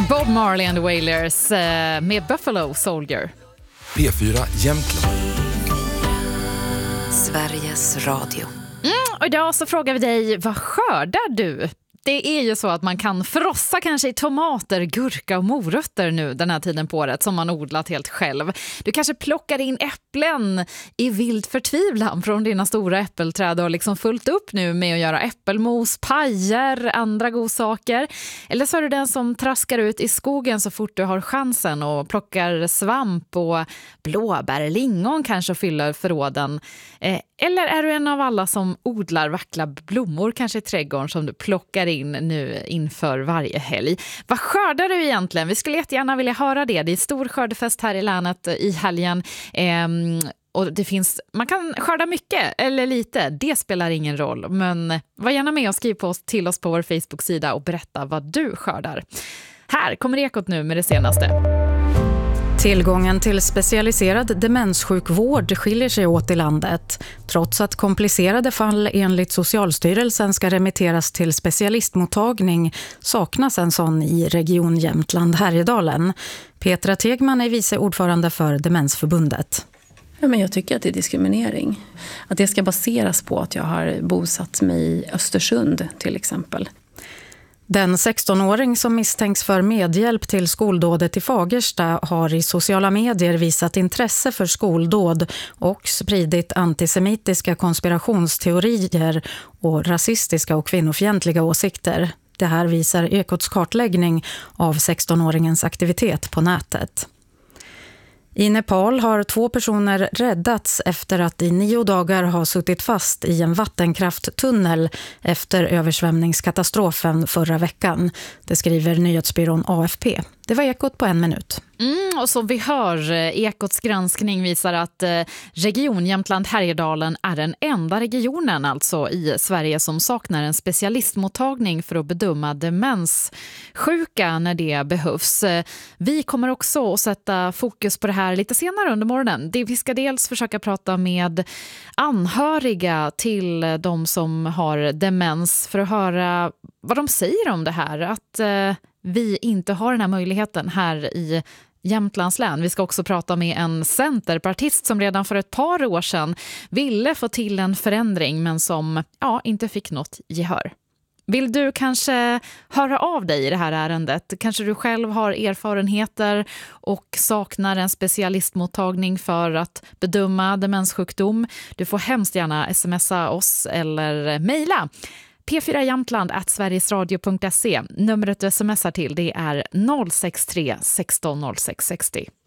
Bob Marley and the Wailers med Buffalo Soldier. P4 Jämtland. Sveriges Radio. Och idag så frågar vi dig, vad skördar du? Det är ju så att man kan frossa kanske i tomater, gurka och morötter nu den här tiden på året som man odlat helt själv. Du kanske plockar in äpplen i vild förtvivlan från dina stora äppelträd och har liksom fullt upp nu med att göra äppelmos, pajer, andra godsaker. Eller så är du den som traskar ut i skogen så fort du har chansen och plockar svamp och blåbär, lingon kanske och fyller förråden. Eller är du en av alla som odlar vackra blommor kanske i trädgården som du plockar in nu inför varje helg? Vad skördar du egentligen? Vi skulle jättegärna vilja höra det. Det är stor skördefest här i länet i helgen. Och man kan skörda mycket eller lite, det spelar ingen roll. Men var gärna med och skriv till oss på vår Facebook-sida och berätta vad du skördar. Här kommer Ekot nu med det senaste. Tillgången till specialiserad demenssjukvård skiljer sig åt i landet. Trots att komplicerade fall enligt Socialstyrelsen ska remitteras till specialistmottagning saknas en sån i Region Jämtland Härjedalen. Petra Tegman är vice ordförande för Demensförbundet. Ja, men jag tycker att det är diskriminering. Att det ska baseras på att jag har bosatt mig i Östersund till exempel. Den 16-åring som misstänks för medhjälp till skoldådet i Fagersta har i sociala medier visat intresse för skoldåd och spridit antisemitiska konspirationsteorier och rasistiska och kvinnofientliga åsikter. Det här visar Ekots kartläggning av 16-åringens aktivitet på nätet. I Nepal har 2 personer räddats efter att i 9 dagar ha suttit fast i en vattenkrafttunnel efter översvämningskatastrofen förra veckan. Det skriver nyhetsbyrån AFP. Det var Ekot på 1 minut. Och som vi hör, Ekots granskning visar att Region Jämtland Härjedalen är den enda regionen alltså i Sverige som saknar en specialistmottagning för att bedöma demenssjuka när det behövs. Vi kommer också att sätta fokus på det här lite senare under morgonen. Vi ska dels försöka prata med anhöriga till de som har demens för att höra vad de säger om det här. Att vi inte har den här möjligheten här i Jämtlands län. Vi ska också prata med en centerpartist som redan för ett par år sedan ville få till en förändring men som inte fick något gehör. Vill du kanske höra av dig i det här ärendet? Kanske du själv har erfarenheter och saknar en specialistmottagning för att bedöma demenssjukdom? Du får hemskt gärna smsa oss eller mejla. p4jamtland@sverigesradio.se. Numret du smsar till det är 063 16 06 60.